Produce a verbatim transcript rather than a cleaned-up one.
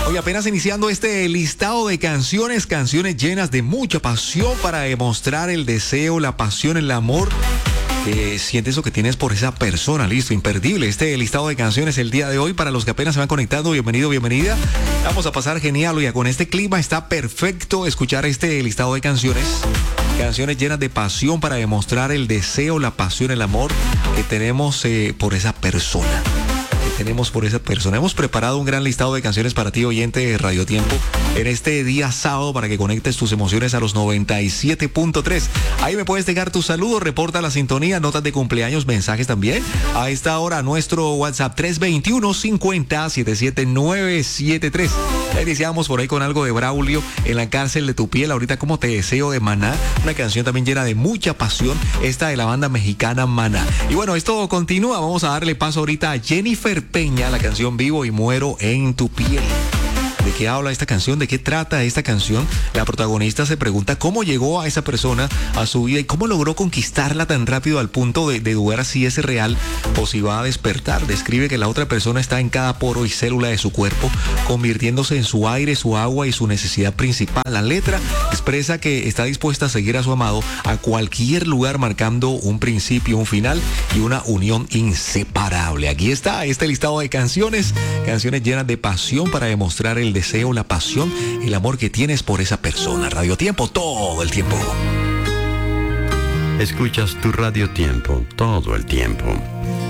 Hoy apenas iniciando este listado de canciones, canciones llenas de mucha pasión para demostrar el deseo, la pasión, el amor. Eh, sientes lo que tienes por esa persona, listo, imperdible este listado de canciones el día de hoy. Para los que apenas se van conectando, bienvenido, bienvenida. Vamos a pasar genial, oiga, con este clima está perfecto escuchar este listado de canciones. Canciones llenas de pasión para demostrar el deseo, la pasión, el amor que tenemos eh, por esa persona. Tenemos por esa persona. Hemos preparado un gran listado de canciones para ti, oyente de Radio Tiempo, en este día sábado para que conectes tus emociones a los noventa y siete punto tres. Ahí me puedes dejar tus saludos, reporta la sintonía, notas de cumpleaños, mensajes también. A esta hora, nuestro WhatsApp tres dos uno, cincuenta, setenta y siete, novecientos setenta y tres. Ya iniciamos por ahí con algo de Braulio, En la cárcel de tu piel. Ahorita Como te deseo, de Maná, una canción también llena de mucha pasión, esta de la banda mexicana Maná. Y bueno, esto continúa. Vamos a darle paso ahorita a Jennifer Peña, la canción Vivo y Muero en tu piel. ¿De qué habla esta canción? ¿De qué trata esta canción? La protagonista se pregunta cómo llegó a esa persona a su vida y cómo logró conquistarla tan rápido al punto de, de dudar si es real o si va a despertar. Describe que la otra persona está en cada poro y célula de su cuerpo, convirtiéndose en su aire, su agua y su necesidad principal. La letra expresa que está dispuesta a seguir a su amado a cualquier lugar, marcando un principio, un final y una unión inseparable. Aquí está este listado de canciones, canciones llenas de pasión para demostrar el deseo, la pasión, el amor que tienes por esa persona. Radio Tiempo, todo el tiempo. Escuchas tu Radio Tiempo todo el tiempo.